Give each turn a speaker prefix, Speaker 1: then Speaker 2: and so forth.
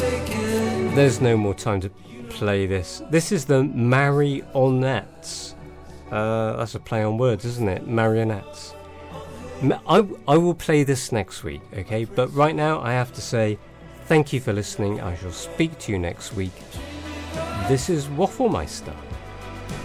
Speaker 1: There's no more time to play this. This is the Marionettes. That's a play on words, isn't it? Marionettes. I will play this next week, okay? But right now I have to say thank you for listening. I shall speak to you next week. This is Wafflemeister.